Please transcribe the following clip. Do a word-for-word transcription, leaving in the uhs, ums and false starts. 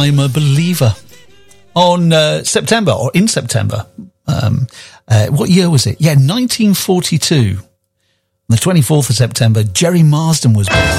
I'm a Believer. On uh, September, or in September, um, uh, what year was it? Yeah, nineteen forty-two. On the twenty-fourth of September, Jerry Marsden was born.